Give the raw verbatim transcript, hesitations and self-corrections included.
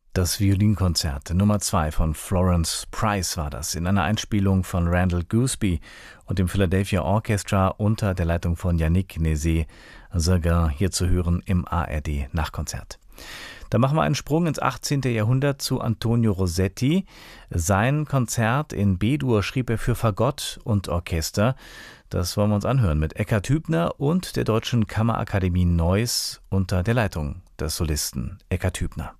Das Violinkonzert Nummer zwei von Florence Price war das, in einer Einspielung von Randall Gooseby und dem Philadelphia Orchestra unter der Leitung von Yannick Nézet-Séguin, hier zu hören im A R D-Nachkonzert. Da machen wir einen Sprung ins achtzehnten Jahrhundert zu Antonio Rossetti. Sein Konzert in B-Dur schrieb er für Fagott und Orchester. Das wollen wir uns anhören mit Eckhard Hübner und der Deutschen Kammerakademie Neuss unter der Leitung des Solisten Eckhard Hübner.